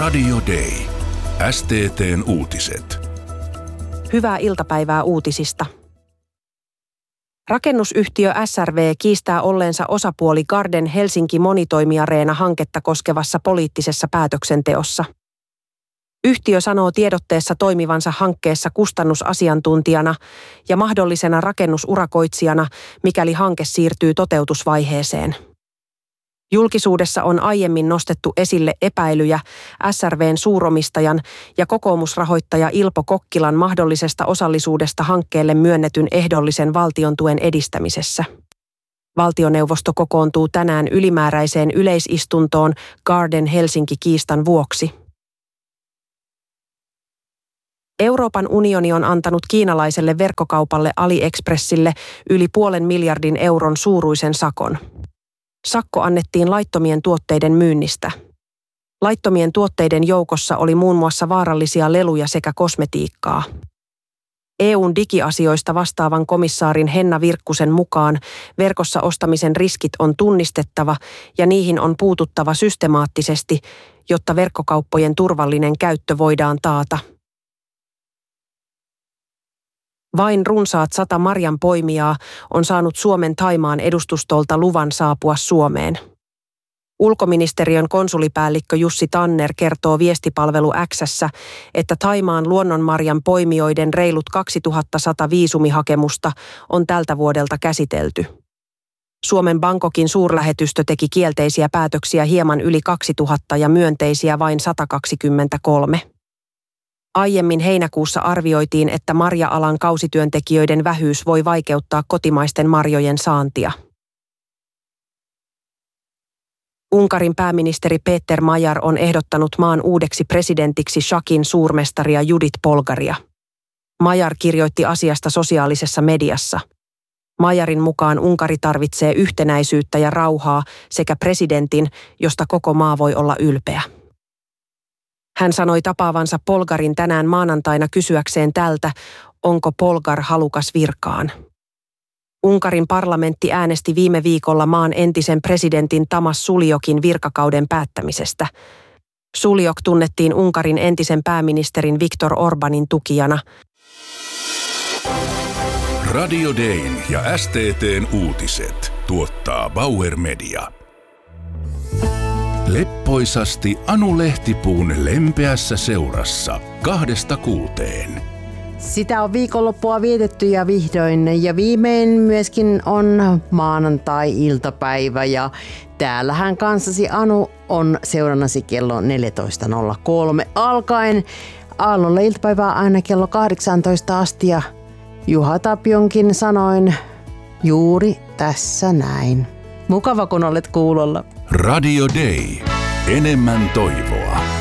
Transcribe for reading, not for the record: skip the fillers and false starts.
Radio Day. STT:n uutiset. Hyvää iltapäivää uutisista. Rakennusyhtiö SRV kiistää olleensa osapuoli Garden Helsinki monitoimiareena-hanketta koskevassa poliittisessa päätöksenteossa. Yhtiö sanoo tiedotteessa toimivansa hankkeessa kustannusasiantuntijana ja mahdollisena rakennusurakoitsijana, mikäli hanke siirtyy toteutusvaiheeseen. Julkisuudessa on aiemmin nostettu esille epäilyjä SRV:n suuromistajan ja kokoomusrahoittaja Ilpo Kokkilan mahdollisesta osallisuudesta hankkeelle myönnetyn ehdollisen valtiontuen edistämisessä. Valtioneuvosto kokoontuu tänään ylimääräiseen yleisistuntoon Garden Helsinki-kiistan vuoksi. Euroopan unioni on antanut kiinalaiselle verkkokaupalle AliExpressille yli 0,5 miljardin euron suuruisen sakon. Sakko annettiin laittomien tuotteiden myynnistä. Laittomien tuotteiden joukossa oli muun muassa vaarallisia leluja sekä kosmetiikkaa. EU:n digiasioista vastaavan komissaarin Henna Virkkusen mukaan verkossa ostamisen riskit on tunnistettava ja niihin on puututtava systemaattisesti, jotta verkkokauppojen turvallinen käyttö voidaan taata. Vain runsaat 100 marjanpoimijaa on saanut Suomen Thaimaan edustustolta luvan saapua Suomeen. Ulkoministeriön konsulipäällikkö Jussi Tanner kertoo viestipalvelu X:ssä, että Thaimaan luonnonmarjan poimijoiden reilut 2100 viisumihakemusta on tältä vuodelta käsitelty. Suomen Bangkokin suurlähetystö teki kielteisiä päätöksiä hieman yli 2000 ja myönteisiä vain 123. Aiemmin heinäkuussa arvioitiin, että marja-alan kausityöntekijöiden vähyys voi vaikeuttaa kotimaisten marjojen saantia. Unkarin pääministeri Péter Major on ehdottanut maan uudeksi presidentiksi shakin suurmestaria Judith Polgaria. Major kirjoitti asiasta sosiaalisessa mediassa. Majorin mukaan Unkari tarvitsee yhtenäisyyttä ja rauhaa sekä presidentin, josta koko maa voi olla ylpeä. Hän sanoi tapaavansa Polgarin tänään maanantaina kysyäkseen tältä, onko Polgar halukas virkaan. Unkarin parlamentti äänesti viime viikolla maan entisen presidentin Tamas Suljokin virkakauden päättämisestä. Suljok tunnettiin Unkarin entisen pääministerin Viktor Orbanin tukijana. Radio Dayn ja STT:n uutiset tuottaa Bauer Media. Leppoisasti Anu Lehtipuun lempeässä seurassa 2–6. Sitä on viikonloppua vietetty ja vihdoin ja viimein myöskin on maanantai-iltapäivä ja täällähän kanssasi Anu on seurannasi kello 14.03 alkaen. Aallolla iltapäivää aina kello 18 asti ja Juha Tapionkin sanoin juuri tässä näin. Mukava kun olet kuulolla. Radio Day. Enemmän toivoa.